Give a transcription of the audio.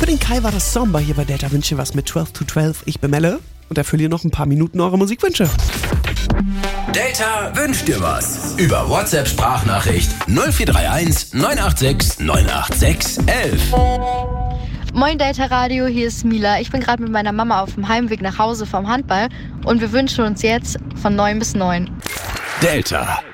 Für den Kai war das Somber hier bei Delta Wünsche was mit 12 to 12. Ich bin Melle und erfülle ihr noch ein paar Minuten eure Musikwünsche. Delta wünscht dir was. Über WhatsApp-Sprachnachricht 0431 986 986 11. Moin Delta Radio, hier ist Mila. Ich bin gerade mit meiner Mama auf dem Heimweg nach Hause vom Handball und wir wünschen uns jetzt von 9 bis 9. Delta.